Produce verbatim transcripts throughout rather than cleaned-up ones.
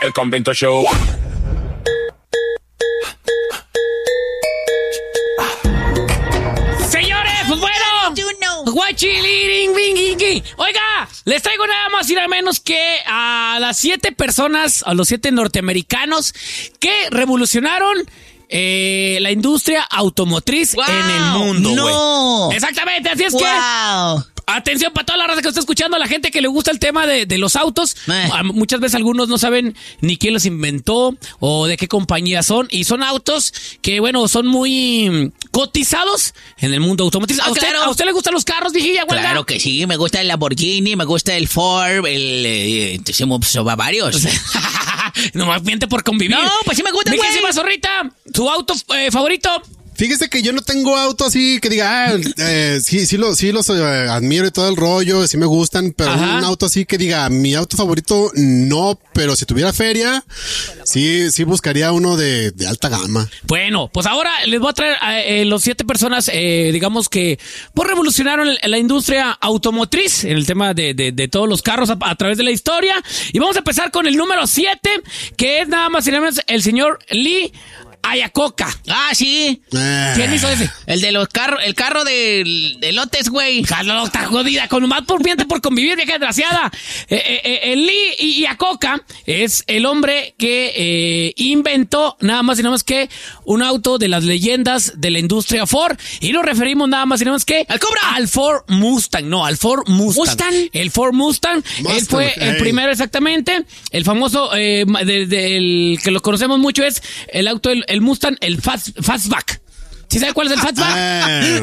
El Convento Show. Señores, pues bueno. Guachiliringuingui. Oiga, les traigo nada más y nada menos que a las siete personas, a los siete norteamericanos que revolucionaron eh, la industria automotriz wow. en el mundo, güey. No. Exactamente, así es wow. que... Atención para toda la raza que está escuchando, a la gente que le gusta el tema de, de los autos. Eh. Muchas veces algunos no saben ni quién los inventó o de qué compañía son. Y son autos que, bueno, son muy cotizados en el mundo automotriz. Ah, ¿A, usted, claro. ¿A usted le gustan los carros, viejilla? Claro que sí, me gusta el Lamborghini, me gusta el Ford, el... Eh, se va varios. Nomás miente por convivir. No, pues sí me gusta, güey. Mijísima zorrita, ¿su auto eh, favorito? Fíjese que yo no tengo auto así que diga, ah, eh, sí, sí, lo, sí los eh, admiro y todo el rollo, sí me gustan, pero Ajá. un auto así que diga, mi auto favorito, no, pero si tuviera feria, sí, sí buscaría uno de, de alta gama. Bueno, pues ahora les voy a traer a eh, los siete personas, eh, digamos que, pues revolucionaron la industria automotriz en el tema de, de, de todos los carros a, a través de la historia. Y vamos a empezar con el número siete, que es nada más y nada menos el señor Lee Iacocca. Ah, sí. Eh. ¿Quién hizo ese? El de los carros, el carro de, de lotes, güey. Carlos, está jodida, con más por miente por convivir, vieja desgraciada. Eh, eh, eh, el Lee Iacocca es el hombre que eh, inventó nada más y nada más que un auto de las leyendas de la industria Ford. Y nos referimos nada más y nada más que al Cobra, al Ford Mustang. No, al Ford Mustang. Mustang. El Ford Mustang. Mustang Él fue hey. el primero exactamente. El famoso, eh, de, de, el que lo conocemos mucho es el auto, el, el Mustang, el fast, Fastback. ¿Sí sabe cuál es el Fastback? Ah.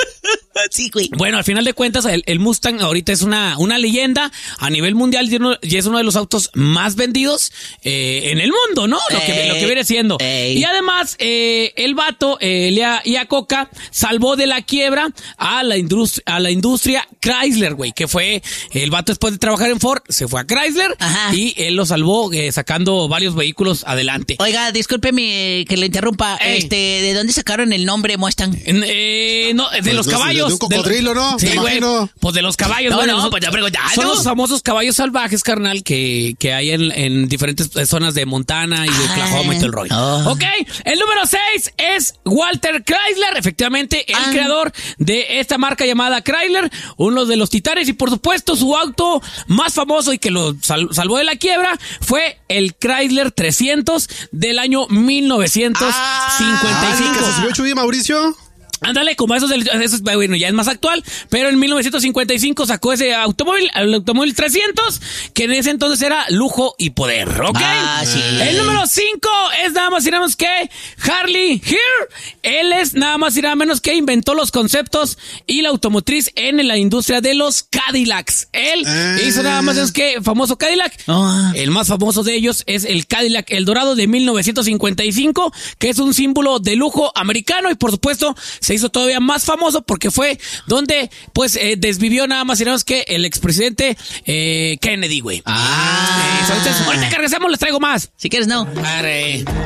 Sí, güey. Bueno, al final de cuentas, el, el Mustang ahorita es una, una leyenda a nivel mundial y es uno de los autos más vendidos eh, en el mundo, ¿no? Lo que, ey, lo que viene siendo. Ey. Y además, eh, el vato, eh, Lee Iacocca, salvó de la quiebra a la industria, a la industria Chrysler, güey, que fue el vato después de trabajar en Ford, se fue a Chrysler. Ajá. Y él lo salvó eh, sacando varios vehículos adelante. Oiga, discúlpeme que le interrumpa. Ey. Este, ¿de dónde sacaron el nombre Mustang? Eh, no, de pues los no, caballos. De un cocodrilo, de, ¿no? Sí, güey. Pues de los caballos, no, güey. No, los, pues ya preguntando. Son los famosos caballos salvajes, carnal, que, que hay en, en diferentes zonas de Montana y de Oklahoma y todo el rollo. Oh. Ok, el número seis es Walter Chrysler, efectivamente, el ah. creador de esta marca llamada Chrysler, uno de los titanes, y por supuesto su auto más famoso y que lo sal, salvó de la quiebra fue el Chrysler trescientos del año mil novecientos cincuenta y cinco. Ah, ¿que se subió Chuy, Mauricio? Ándale, como esos, del, esos, bueno, ya es más actual, pero en mil novecientos cincuenta y cinco sacó ese automóvil, el automóvil trescientos, que en ese entonces era lujo y poder, ¿ok? Ah, sí. El número cinco es nada más y nada menos que Harley Here. Él es nada más y nada menos que inventó los conceptos y la automotriz en la industria de los Cadillacs. Él eh. hizo nada más y nada menos que famoso Cadillac. Oh. El más famoso de ellos es el Cadillac El Dorado de mil novecientos cincuenta y cinco, que es un símbolo de lujo americano y por supuesto se hizo todavía más famoso porque fue donde, pues, eh, desvivió nada más y nada más que el expresidente eh, Kennedy, güey. Ah. Eh, ahorita, ahorita que regresemos les traigo más. Si quieres, no. Arre.